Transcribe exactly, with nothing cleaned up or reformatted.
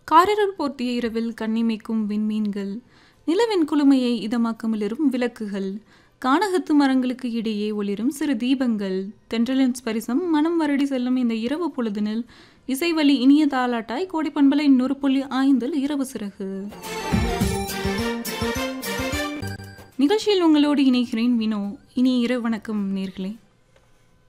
காரிருள் போர்த்திய இரவில் கண்ணிமைக்கும் விண்மீன்கள், நிலவின் குளுமையை இதமாக்க மிளரும் விளக்குகள், கானகத்து மரங்களுக்கு இடையே ஒளிரும் சிறு தீபங்கள், தென்றலின் ஸ்பரிசம் மனம் வருடி செல்லும் இந்த இரவு பொழுதினில் இசைவழி இனிய தாலாட்டாய் கோடிப்பண்பலை நூறு புள்ளி ஐந்தில் இரவு சிறகு நிகழ்ச்சியில் உங்களோடு இணைகிறேன் வினோ. இனி இரவு வணக்கம் நேர்களே.